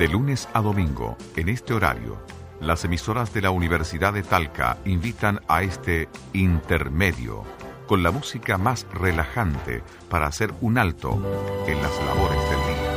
De lunes a domingo, en este horario, las emisoras de la Universidad de Talca invitan a este intermedio, con la música más relajante para hacer un alto en las labores del día.